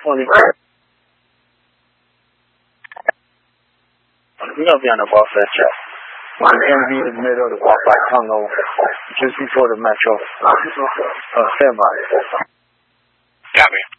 We're gonna be on the ball for that chat. One enemy in the middle of the ball by tunnel just before the metro. Stand by. Copy.